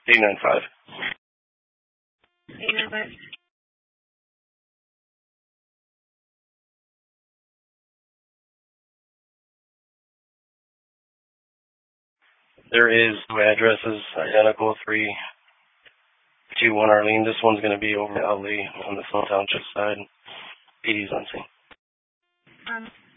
895. 895. There is two addresses, identical, 321 Arlene. This one's going to be over at Ali on the Slow Township side. PD's on scene.